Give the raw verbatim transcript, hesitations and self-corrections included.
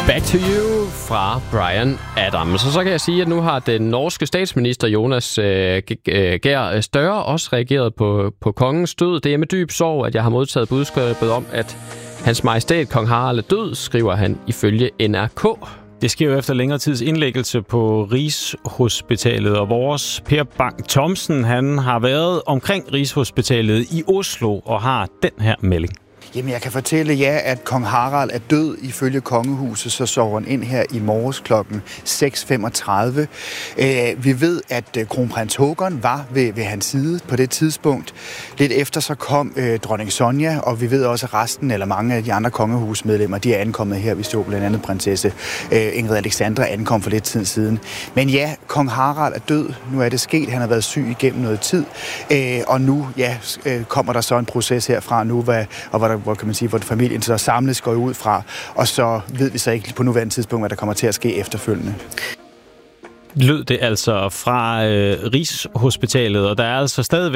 Back to You fra Bryan Adams. Så så kan jeg sige, at nu har den norske statsminister Jonas øh, Gahr Støre også reageret på, på kongens død. Det er med dyb sorg, at jeg har modtaget budskabet om, at hans majestæt kong Harald er død, skriver han ifølge N R K. Det sker jo efter længere tids indlæggelse på Rigshospitalet, og vores Per Bang Thomsen, han har været omkring Rigshospitalet i Oslo og har den her melding. Jamen, jeg kan fortælle jer, at kong Harald er død. Ifølge kongehuset, så sover han ind her i morges klokken seks femogtredive. Øh, vi ved, at øh, kronprins Håkon var ved, ved hans side på det tidspunkt. Lidt efter så kom øh, dronning Sonja, og vi ved også, at resten, eller mange af de andre kongehusmedlemmer, de er ankommet her. Vi så blandt andet prinsesse øh, Ingrid Alexandra ankom for lidt tid siden. Men ja, kong Harald er død. Nu er det sket. Han har været syg igennem noget tid. Øh, og nu ja, øh, kommer der så en proces herfra nu, hvad, og hvor der hvor kan man sige, hvor familien så samles går ud fra, og så ved vi så ikke på nuværende tidspunkt, hvad der kommer til at ske efterfølgende. Lød det altså fra øh, Rigshospitalet, og der er altså stadigvæk